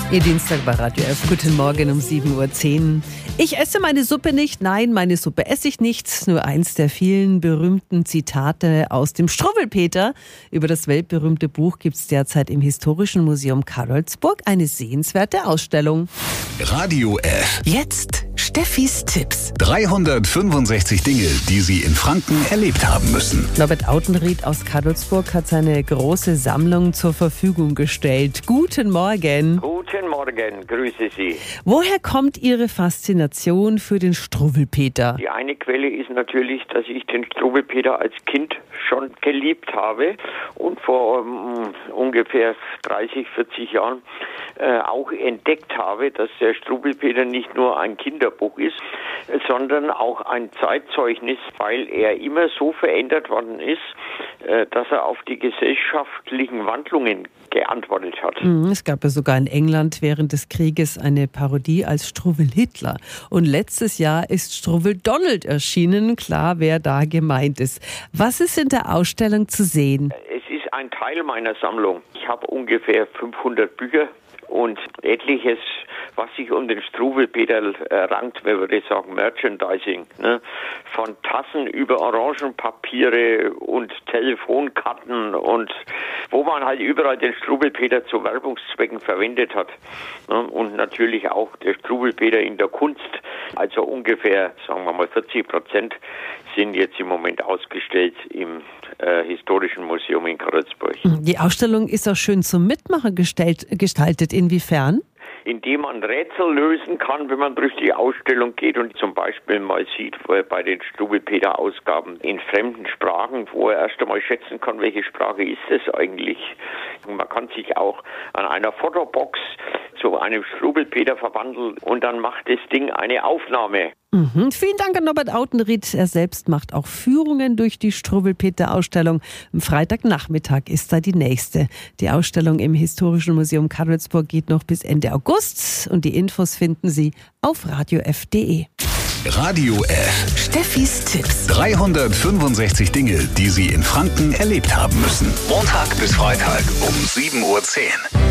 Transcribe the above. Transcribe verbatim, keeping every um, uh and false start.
Ihr Dienstag bei Radio F. Guten Morgen um sieben Uhr zehn. Ich esse meine Suppe nicht. Nein, meine Suppe esse ich nicht. Nur eins der vielen berühmten Zitate aus dem Struwwelpeter. Über das weltberühmte Buch gibt es derzeit im Historischen Museum Karlsburg eine sehenswerte Ausstellung. Radio F. Jetzt Steffis Tipps. dreihundertfünfundsechzig Dinge, die Sie in Franken erlebt haben müssen. Norbert Autenried aus Karlsburg hat seine große Sammlung zur Verfügung gestellt. Guten Morgen. Guten Morgen, grüße Sie. Woher kommt Ihre Faszination für den Struwwelpeter? Die eine Quelle ist natürlich, dass ich den Struwwelpeter als Kind schon geliebt habe und vor um, ungefähr dreißig, vierzig Jahren äh, auch entdeckt habe, dass der Struwwelpeter nicht nur ein Kinderbuch ist, sondern auch ein Zeitzeugnis, weil er immer so verändert worden ist, äh, dass er auf die gesellschaftlichen Wandlungen geantwortet hat. Es gab ja sogar in England während des Krieges eine Parodie als Struwwel Hitler. Und letztes Jahr ist Struwwel Donald erschienen. Klar, wer da gemeint ist. Was ist in der Ausstellung zu sehen? Es ist ein Teil meiner Sammlung. Ich habe ungefähr fünfhundert Bücher und etliches, was sich um den Struwwelpeter äh, rankt, man würde sagen Merchandising, ne? Von Tassen über Orangenpapiere und Telefonkarten und wo man halt überall den Struwwelpeter zu Werbungszwecken verwendet hat. Ne? Und natürlich auch der Struwwelpeter in der Kunst, also ungefähr, sagen wir mal vierzig Prozent sind jetzt im Moment ausgestellt im äh, Historischen Museum in Karlsburg. Die Ausstellung ist auch schön zum Mitmachen gestellt, gestaltet. Inwiefern? Indem man Rätsel lösen kann, wenn man durch die Ausstellung geht und zum Beispiel mal sieht, wo er bei den Struwwelpeter-Ausgaben in fremden Sprachen, wo er erst einmal schätzen kann, welche Sprache ist es eigentlich. Und man kann sich auch an einer Fotobox zu einem Struwwelpeter verwandeln und dann macht das Ding eine Aufnahme. Mhm. Vielen Dank an Norbert Autenried. Er selbst macht auch Führungen durch die Struwwelpeter-Ausstellung. Am Freitagnachmittag ist da die nächste. Die Ausstellung im Historischen Museum Karlsburg geht noch bis Ende August und die Infos finden Sie auf radio f punkt de. Radio F. Steffis Tipps. dreihundertfünfundsechzig Dinge, die Sie in Franken erlebt haben müssen. Montag bis Freitag um sieben Uhr zehn.